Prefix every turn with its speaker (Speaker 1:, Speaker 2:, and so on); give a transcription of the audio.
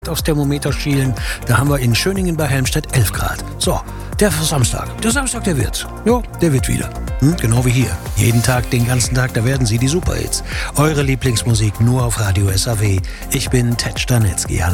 Speaker 1: aufs Thermometer schielen. Da haben wir in Schöningen bei Helmstedt 11 Grad. So, der Samstag. Der Samstag, der wird. Ja, der wird wieder. Genau wie hier. Jeden Tag, den ganzen Tag, da werden sie die Superhits. Eure Lieblingsmusik nur auf Radio SAW. Ich bin Ted Stanitzky.